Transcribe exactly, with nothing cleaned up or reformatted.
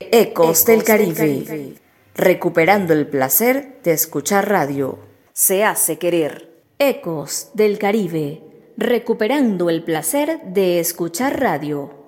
Ecos del Caribe, recuperando el placer de escuchar radio. Se hace querer. Ecos del Caribe, recuperando el placer de escuchar radio.